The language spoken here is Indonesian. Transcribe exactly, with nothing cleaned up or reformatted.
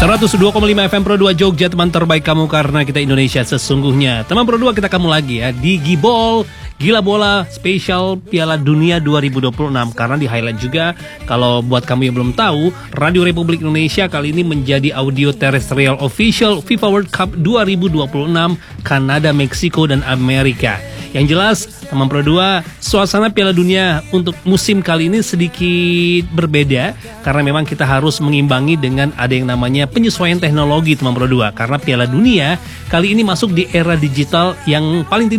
seratus dua koma lima F M Pro dua Jogja, teman terbaik kamu karena kita Indonesia sesungguhnya. Teman Pro dua, kita kamu lagi ya di Gibol Gila Bola Spesial Piala Dunia dua ribu dua puluh enam. Karena di highlight juga, kalau buat kamu yang belum tahu, Radio Republik Indonesia kali ini menjadi audio terrestrial official FIFA World Cup dua ribu dua puluh enam Kanada, Meksiko, dan Amerika. Yang jelas, teman Pro dua, suasana Piala Dunia untuk musim kali ini sedikit berbeda karena memang kita harus mengimbangi dengan ada yang namanya penyesuaian teknologi, teman Pro dua. Karena Piala Dunia kali ini masuk di era digital yang paling tidak